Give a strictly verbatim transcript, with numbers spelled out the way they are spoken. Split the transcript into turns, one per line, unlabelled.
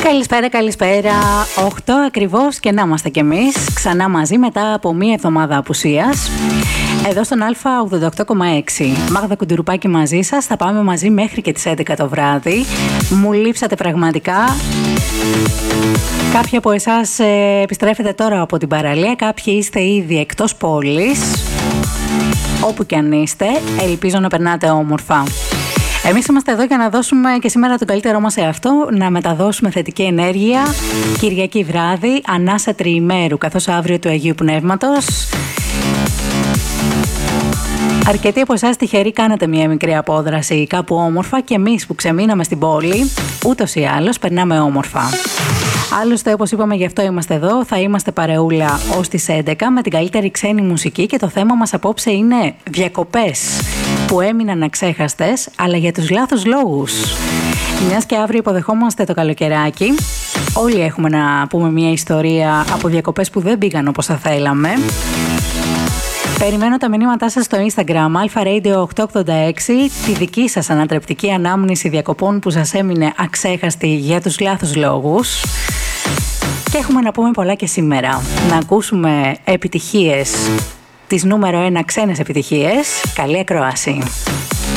Καλησπέρα, καλησπέρα. οκτώ ακριβώς και να είμαστε κι εμείς ξανά μαζί μετά από μία εβδομάδα απουσίας. Εδώ στον Α ογδόντα οκτώ κόμμα έξι. Μάγδα Κουντουρουπάκη μαζί σας. Θα πάμε μαζί μέχρι και τις έντεκα το βράδυ. Μου λείψατε πραγματικά. Κάποιοι από εσάς ε, επιστρέφετε τώρα από την παραλία. Κάποιοι είστε ήδη εκτός πόλης. Όπου κι αν είστε, ελπίζω να περνάτε όμορφα. Εμείς είμαστε εδώ για να δώσουμε και σήμερα το καλύτερό μας σε αυτό, να μεταδώσουμε θετική ενέργεια. Κυριακή βράδυ, ανάσα τριημέρου, καθώς αύριο του Αγίου Πνεύματος. Αρκετοί από εσάς τυχεροί κάνατε μια μικρή απόδραση κάπου όμορφα και εμείς που ξεμείναμε στην πόλη, ούτως ή άλλως περνάμε όμορφα. Άλλωστε, όπως είπαμε, γι' αυτό είμαστε εδώ. Θα είμαστε παρεούλα ως τις έντεκα με την καλύτερη ξένη μουσική και το θέμα μας απόψε είναι διακοπές που έμειναν αξέχαστες, αλλά για τους λάθος λόγους. Μιας και αύριο υποδεχόμαστε το καλοκαιράκι, όλοι έχουμε να πούμε μια ιστορία από διακοπές που δεν πήγαν όπως θα θέλαμε. Περιμένω τα μηνύματά σας στο Instagram alpha radio οκτακόσια ογδόντα έξι, τη δική σας ανατρεπτική ανάμνηση διακοπών που σας έμεινε αξέχαστη για τους λάθος λόγους. Και έχουμε να πούμε πολλά και σήμερα. Να ακούσουμε επιτυχίες, τις νούμερο ένα ξένες επιτυχίες. Καλή ακρόαση.